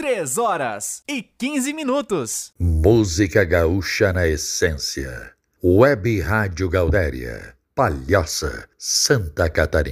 3h15. Música gaúcha na essência. Web Rádio Gaudéria, Palhoça, Santa Catarina.